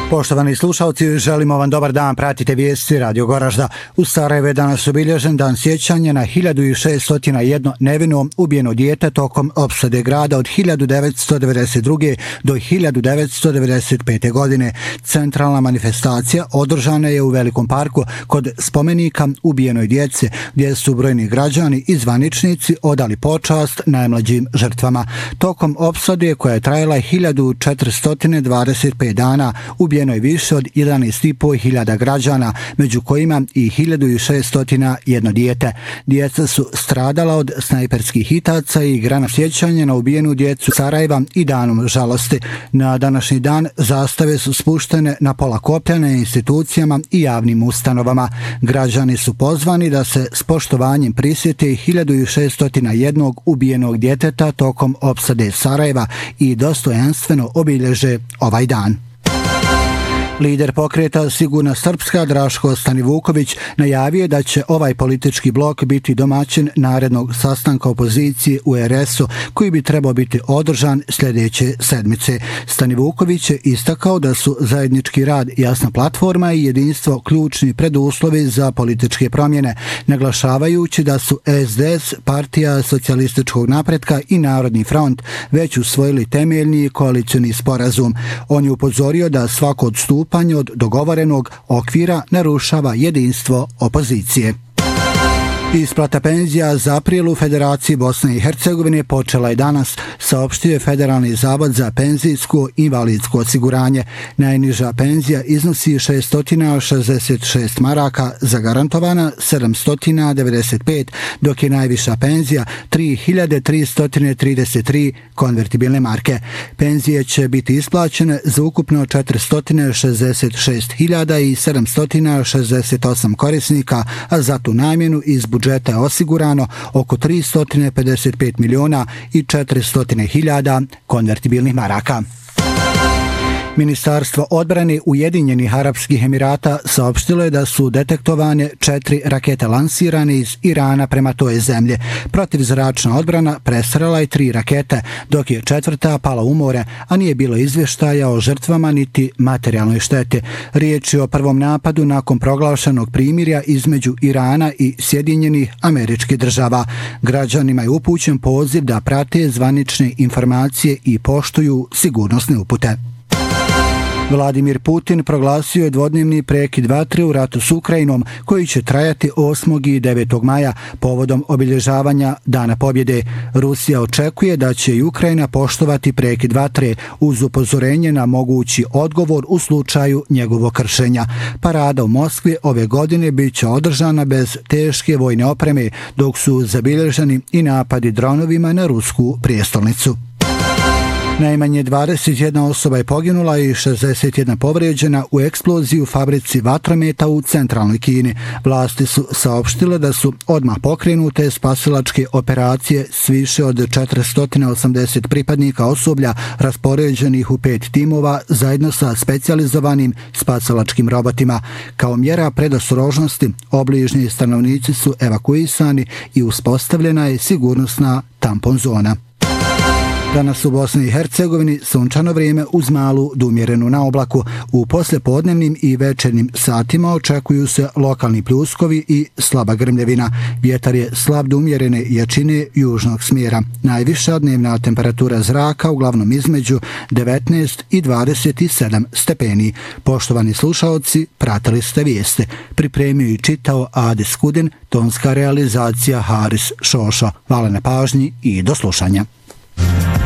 Poštovani slušalci, želimo vam dobar dan, pratite vijesti Radio Goražda. U Sarajevu je danas obilježen dan sjećanja na 1601 nevino ubijeno dijete tokom opsade grada od 1992. do 1995. godine. Centralna manifestacija održana je u Velikom parku kod spomenika ubijenoj djece, gdje su brojni građani i zvaničnici odali počast najmlađim žrtvama. Tokom opsade, koja je trajala 1425 dana, ubijeno je više od 11.500 građana, među kojima i 1601 dijete. Djeca su stradala od snajperskih hitaca i grana sjećanja na ubijenu djecu Sarajeva i danom žalosti. Na današnji dan zastave su spuštene na pola koplja na institucijama i javnim ustanovama. Građani su pozvani da se s poštovanjem prisjete 1601 ubijenog djeteta tokom opsade Sarajeva i dostojanstveno obilježe ovaj dan. Lider pokreta Sigurna Srpska Draško Stanivuković najavio da će ovaj politički blok biti domaćin narednog sastanka opozicije u RS-u, koji bi trebao biti održan sljedeće sedmice. Stanivuković je istakao da su zajednički rad, jasna platforma i jedinstvo ključni preduslovi za političke promjene, naglašavajući da su SDS, Partija socijalističkog napretka i Narodni front već usvojili temeljni koalicioni sporazum. On je upozorio da svako odstupanje od dogovorenog okvira narušava jedinstvo opozicije. Isplata penzija za april u Federaciji Bosne i Hercegovine počela je danas, saopštio je Federalni zavod za penzijsko i invalidsko osiguranje. Najniža penzija iznosi 666 maraka, zagarantovana 795, dok je najviša penzija 3333 konvertibilne marke. Penzije će biti isplaćene za ukupno 466.768 korisnika, a za tu namjenu iz budžeta je osigurano oko 355 miliona i 400.000 konvertibilnih maraka. Ministarstvo odbrane Ujedinjenih Arapskih Emirata saopštilo je da su detektovane 4 rakete lansirane iz Irana prema toj zemlji. Protivzračna odbrana presrela je 3 rakete, dok je 4. pala u more, a nije bilo izvještaja o žrtvama niti materijalnoj šteti. Riječ je o prvom napadu nakon proglašenog primirja između Irana i Sjedinjenih Američkih Država. Građanima je upućen poziv da prate zvanične informacije i poštuju sigurnosne upute. Vladimir Putin proglasio je dvodnevni prekid vatre u ratu s Ukrajinom, koji će trajati 8. i 9. maja povodom obilježavanja Dana pobjede. Rusija očekuje da će i Ukrajina poštovati prekid vatre uz upozorenje na mogući odgovor u slučaju njegovog kršenja. Parada u Moskvi ove godine bit će održana bez teške vojne opreme, dok su zabilježeni i napadi dronovima na rusku prijestolnicu. Najmanje 21 osoba je poginula i 61 povrijeđena u eksploziji u fabrici vatrometa u centralnoj Kini. Vlasti su saopštile da su odmah pokrenute spasilačke operacije s više od 480 pripadnika osoblja raspoređenih u 5 timova zajedno sa specijalizovanim spasilačkim robotima. Kao mjera predostrožnosti, obližnji stanovnici su evakuisani i uspostavljena je sigurnosna tampon zona. Danas u Bosni i Hercegovini sunčano vrijeme uz malu do umjerenu na oblaku. U poslijepodnevnim i večernjim satima očekuju se lokalni pljuskovi i slaba grmljevina. Vjetar je slab do umjerene jačine južnog smjera. Najviša dnevna temperatura zraka uglavnom između 19 i 27 stepeni. Poštovani slušaoci, pratili ste vijeste. Pripremio i čitao Adis Kudin, tonska realizacija Haris Šošo. Hvala na pažnji i do slušanja.